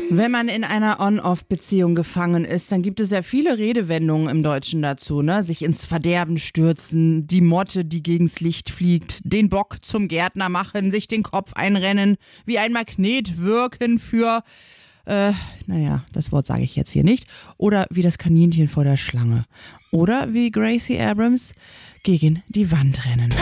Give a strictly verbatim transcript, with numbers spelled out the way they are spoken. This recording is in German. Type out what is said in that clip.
Wenn man in einer On-Off-Beziehung gefangen ist, dann gibt es ja viele Redewendungen im Deutschen dazu, ne? Sich ins Verderben stürzen, die Motte, die gegens Licht fliegt, den Bock zum Gärtner machen, sich den Kopf einrennen, wie ein Magnet wirken für, äh, naja, das Wort sage ich jetzt hier nicht, oder wie das Kaninchen vor der Schlange. Oder wie Gracie Abrams gegen die Wand rennen.